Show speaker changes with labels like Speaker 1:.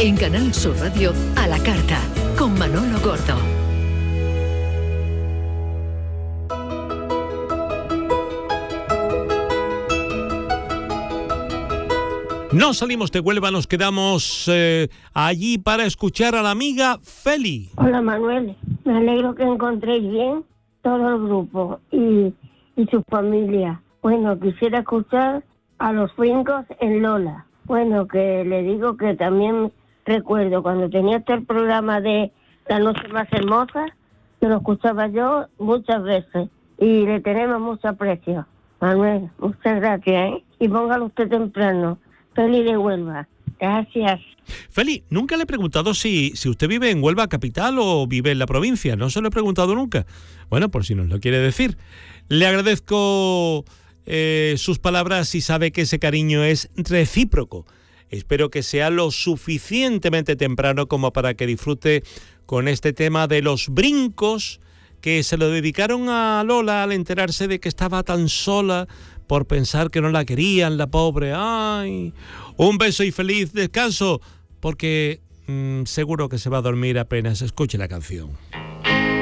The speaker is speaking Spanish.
Speaker 1: En Canal Sur Radio, a la carta, con Manolo Gordo.
Speaker 2: No salimos de Huelva, nos quedamos allí para escuchar a la amiga Feli.
Speaker 3: Hola Manuel, me alegro que encontréis bien todo el grupo y su familia. Bueno, quisiera escuchar a los Brincos en Lola. Bueno, que le digo que también recuerdo cuando tenía el programa de La Noche Más Hermosa, que lo escuchaba yo muchas veces y le tenemos mucho aprecio. Manuel, muchas gracias, ¿eh? Y póngalo usted temprano. Feli de Huelva. Gracias.
Speaker 2: Feli, nunca le he preguntado si usted vive en Huelva capital o vive en la provincia. No se lo he preguntado nunca. Bueno, por si nos lo quiere decir. Le agradezco sus palabras y sabe que ese cariño es recíproco. Espero que sea lo suficientemente temprano como para que disfrute con este tema de los brincos que se lo dedicaron a Lola al enterarse de que estaba tan sola por pensar que no la querían, la pobre. ¡Ay! Un beso y feliz descanso, porque seguro que se va a dormir apenas escuche la canción.